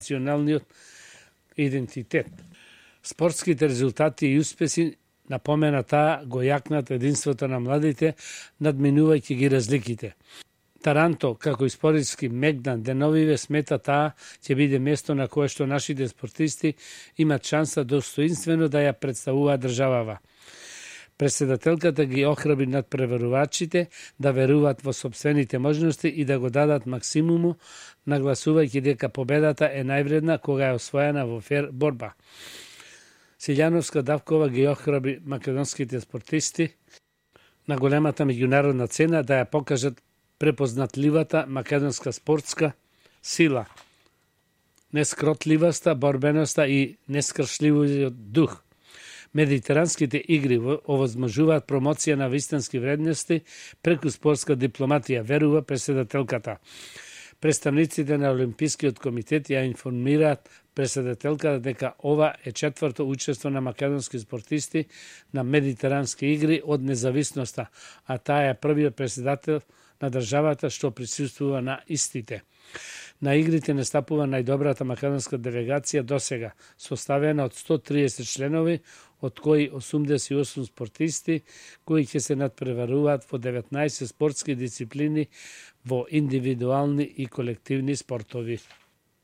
националниот идентитет. Спортските резултати и успеси напомена таа го јакнат единството на младите, надминувајќи ги разликите. Таранто, како историски мегдан деновиве, смета таа ќе биде место на кое што нашите спортисти имат шанса достоинствено да ја представуваат државава. Председателката ги охрабри надпреварувачите да веруваат во сопствените можности и да го дадат максимуму, нагласувајќи дека победата е највредна кога е освоена во фер борба. Силјановска Давкова ги охрабри македонските спортисти на големата меѓународна цена да ја покажат препознатливата македонска спортска сила, нескротливоста, борбеноста и нескршливиот дух. Медитеранските игри овозможуваат промоција на вистински вредности преку спортска дипломатија, верува председателката. Представниците на Олимпискиот комитет ја информираат председателката дека ова е четврто учество на македонски спортисти на Медитерански игри од независноста, а таа е првиот председател на државата што присуствува на истите. На игрите настапува најдобрата македонска делегација досега, составена од 130 членови, од кои 88 спортисти, кои ќе се надпреваруваат во 19 спортски дисциплини во индивидуални и колективни спортови.